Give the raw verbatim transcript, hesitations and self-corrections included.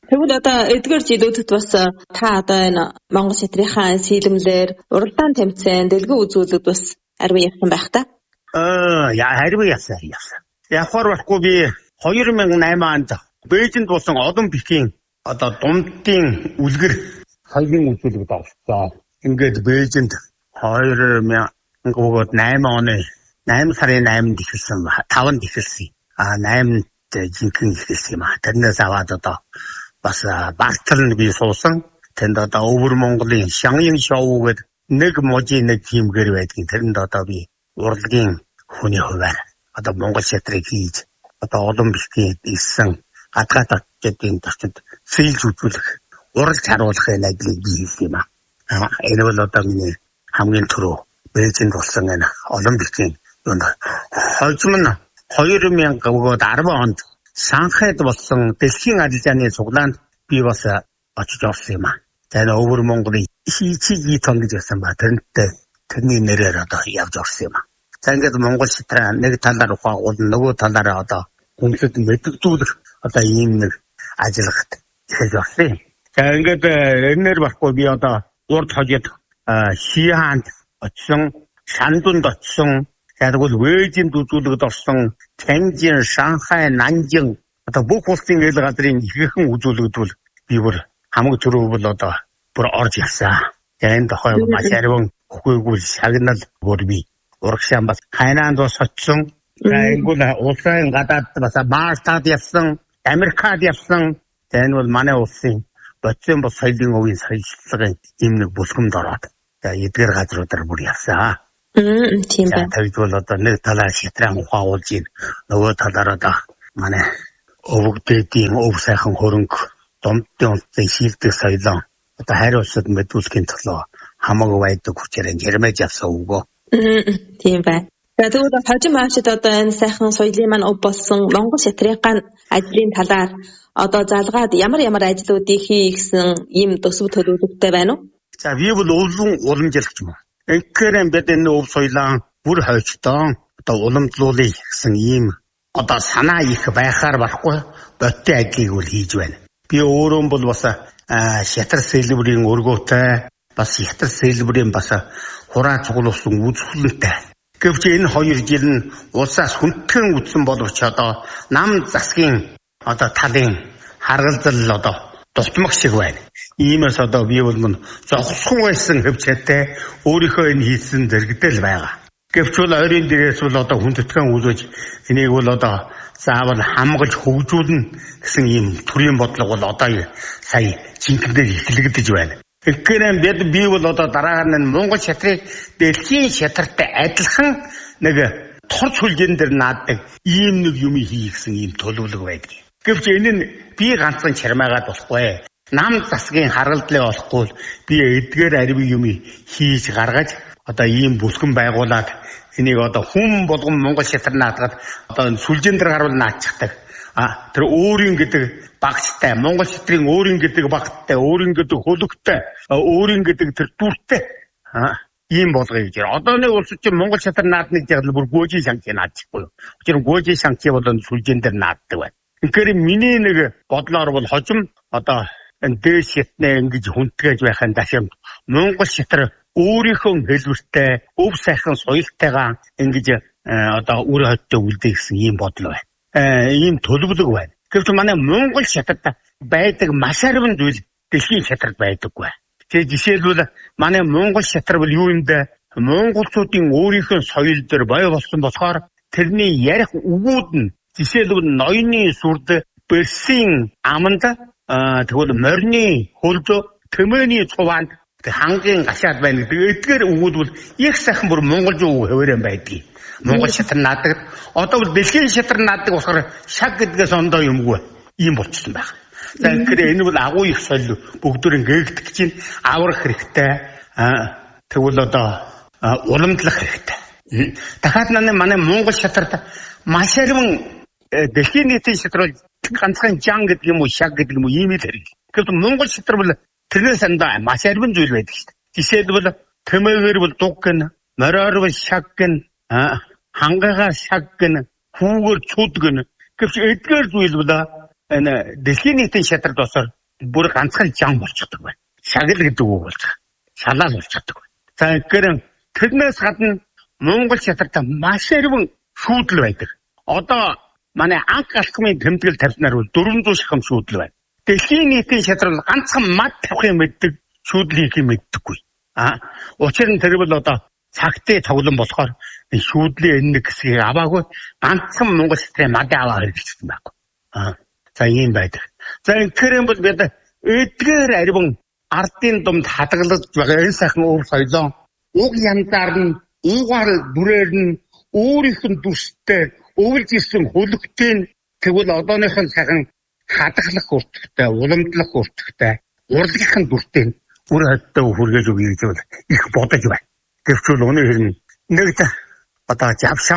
Тэгвэл одоо эдгээр жилүүдэд бас та одоо энэ Монгол шатрынхаа сийлэмлэр уралдаан тэмцээн дэлгэн үзүүлэлт бас ариун явсан байх та. Аа яа ариун явсан явсан. Явахаар болохгүй би хоёр мянган найман онд Бээжинд болсон Олимпикийн одоо дундын үлгэр соёлын үзүүлэлт авсан. Ингээд Бээжинд хоёр мянган найман оны найман сарын найманд ихэлсэн таванд ихэлсэн. А найманд жинхэнэ ихэлсэн юм а. Тэрнээс аваад одоо бас багтал би суусан. Тэнд одоо өвөр Монголын шангын шоу гэдэг нэг можи нэг тимгэр байдгийн. Тэрэнд одоо би урлагийн хүний хуваар одоо Монгол шатрыг хийж одоо Олимпикийн ирсэн гадаад очдын төрчд сэлж үзүүлэх уралж харуулахын ажлыг хийсэн юм а. Энэ бол одоо миний хамгийн түрүү Бээжинд болсон энэ Олимпикийн юунд хожим нь хоёр мянган арван онд Шанхайд болсон дэлхийн арилжааны цуглаанд би бас очиж орсон юм а. Тэр өвөр Монголын Хичиги тон гэж байсан ба тэрнтэй тэрний нэрээр одоо явж орсон юм а. За ингээд Монгол шатраа нэг талаар ухаагуул нөгөө талаараа одоо хүндэд мэддэгдүүлэх одоо ийм нэг ажиллагт хийж орсон. За ингээд энээр баггүй би одоо урд хожид Шиаанд очсон, Шандунд очсон, тэгвэл Бээжинд үзүүлэгд орсон, Тяньжин, Шанхай, Нанжин одоо бүх улсын ил газрын ихэнх үзүүлэгдвэл би бүр хамгийн түрүү бол одоо бүр орж явсан. Тэгээд тохой маш ариун хөхөйгүүл шагнал бүр би урагшаан бас Хайнанд бас очсон. Тэгвэл улсын гадаад бас Мартад явсан, Америкад явсан. Тэгээд бол манай улсын бодсон бас соёлын өвийн соёлын юм нэг бүлгэмд ороод эдгээр газруудаар бүр явсан. Мм тийм байна. Тэгвэл одоо нэг талаар шатраа ухаагуулж ийн нөгөө талаар одоо манай өвгдөөдийн өв сайхан хөрөнгө домдын улсын шилдэг соёлоо одоо хайр улсад мэдүүлэхийн төлөө хамаагүй байдаг хүчээр жирмэж явсан үгөө. Тийм байна. Тэгвэл хожим аашид одоо энэ сайхан соёлын маань өв болсон Монгол шатрынхаа ажлын талаар одоо залгаад ямар ямар ажлуудыг хий гэсэн ийм төсөв төлөвлөгтэй байна уу? За би бол улам уламжлагч юм. Инхээр бид энэ өв соёлоо бүр хойчтоо одоо уламжлуулъя гэсэн ийм одоо санаа их байхаар барахгүй бодтой ажлыг бол хийж байна. Би өөрөө бол бас шатар сэлбэрийн өргөөтэй бас шатар сэлбэрийн бас хураа цуглуулсан үзүүлэлттэй. Гэвч энэ хоёр жил нь улсаас хүндхэн үдсэн боловч одоо нам засгийн одоо талын харгалзал одоо дутмаг шиг байна. Иймээс одоо би бол мөн зогсхон байсан хөвчтэй өөрийнхөө энэ хийсэн зэрэгдэл байгаа. Гэвч бол ойрын дээрээс бол одоо хүндэтгэн үзэж энийг бол одоо заавал хамгаалж хөгжүүлнэ гэсэн ийм төрлийн бодлого бол одоо сая жинхэнээр эхлэгдэж байна. Тэгэхээр бид би бол одоо дараагаар нь Монгол шатрыг дэлхийн шатартай адилхан нэг тор сүлжээн дээр нааддаг ийм нэг юм хийх гэсэн ийм төлөвлөгөө байдаг. Гэвч энэ нь би ганцхан чармаагаад болохгүй. Нам засгийн харгалдлыг олохгүй би эдгээр ариун юм хийж гаргаж одоо ийм бүлгэн байгуулад энийг одоо хүн болгон Монгол шатар наадгаад одоо сүлжээн дээр гаруул наачдаг. А тэр өөрийн гэдэг багцтай Монгол шатрын өөрийн гэдэг багттай өөрийн гэдэг хөлөгтэй өөрийн гэдэг тэр дүртэй ийм болгоё гэж. Одоо нэг улс чинь Монгол шатар наадныг яг л бүр гөөжийн шанхи наадчихгүй. Тэр гөөжийн шанхи бол сүлжээн дээр нааддаг байна. Тэгэхээр миний нэг бодлоор бол хожим одоо энэ дээш шатны ингэж хүндгэж байхын дашим Монгол шатар өөрийнхөө хэлбэртэй өв сайхан соёлтойгоо ингэж одоо үр хойдтой үлдээ гэсэн ийм бодол байна. Ийм төлөвлөг байна. Гэвч манай Монгол шатарт байдаг маш арвин зүйл дэлхийн шатарт байдаггүй. Тэгээд жишээлбэл манай Монгол шатар бол юу юм бэ? Монголчуудын өөрийнхөө соёл дээр бай болсон болохоор тэрний ярих үгүүд нь жишээлбэл ноёны сүрд Берсийн аманд тэгвэл морины хөлд төмөний цуванд хангийн гашаад байна гэдэг эдгээр үгүүд бол их сайхан бүр монголжуу үг хөвөрөн байдгийг. Монгол шатар наадаг. Одоо бол дэлхийн шатар наадаг болохоор шаг гэдгээс ондоо юмгүй ийм болчихсон байна. За тэгэхээр энэ бол агуу их соёл бүгдөө гээгдэх чинь аврах хэрэгтэй. Тэгвэл одоо уламжлах хэрэгтэй. Дахиад манай Монгол шатарт маш арвин дэлхийн нийтийн шатар ганцхан жан гэдэг юм уу шаг гэдэг юм уу ийм л хэрэг. Гэвч Монгол шатар бол тэрнээс андаа маш арвин зүйл байдаг шүү дээ. Жишээлбэл төмөөгөр бол дуг гэн, мороор бол шаг гэн, хангагаар шаг гэн, хүүгээр цуд гэн. Гэвч эдгээр зүйл бол энэ дэлхийн нийтийн шатарт босоор бүр ганцхан жан болчихдог байна. Шагал гэдэг үг болж байгаа. Шалаал болчихдог байна. За тэгэхээр тэрнээс гадна Монгол шатартай маш эрвэн шүүдэл байдаг. Одоо манай анх алхмын тэмдэглэл тавьснаар бол дөрвөн зуун шахам шүүдэл байна. Дэлхийн нийтийн шатрал ганцхан мад тавихын мэддэг шүүдлийг мэддэггүй. А учир нь тэр бол одоо цагтээ тоглон болохоор шүүдлийн энэ нэг хэсгийг аваагүй ганцхан Монгол шатрын мадаа аваа хэрэгжсэн байхгүй. А за ийм байдаг. За тэгэхээр бол бид эдгээр арвин ардын думд хадгалж байгаа энэ сайхан өв соёлоо уг янзаар нь уугаар бүрээр нь өөрийнх нь дүрстэй өвлж ирсэн хөлөгтэй тэгвэл одооныхон сайхан хадгалах уртгтай, уламжлах уртгтай, урлагийн дүртэй үр хаттай хүргээж өгье гэж их бодож байна. Гэвч өнөөдөр нэг одоо завшаа